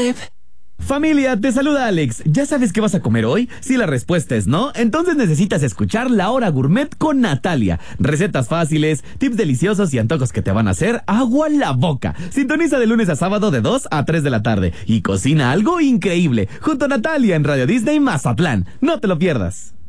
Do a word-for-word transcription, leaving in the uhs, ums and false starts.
Gourmet. Familia, te saluda Alex. ¿Ya sabes qué vas a comer hoy? Si la respuesta es no, entonces necesitas escuchar La Hora Gourmet con Natalia. Recetas fáciles, tips deliciosos y antojos que te van a hacer agua en la boca. Sintoniza de lunes a sábado de dos a tres de la tarde y cocina algo increíble junto a Natalia en Radio Disney Mazatlán. No te lo pierdas.